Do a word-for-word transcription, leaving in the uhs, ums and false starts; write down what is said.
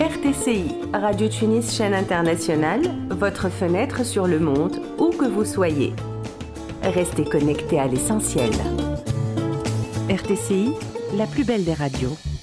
R T C I, Radio Tunis chaîne internationale, votre fenêtre sur le monde, où que vous soyez. Restez connectés à l'essentiel. R T C I, la plus belle des radios.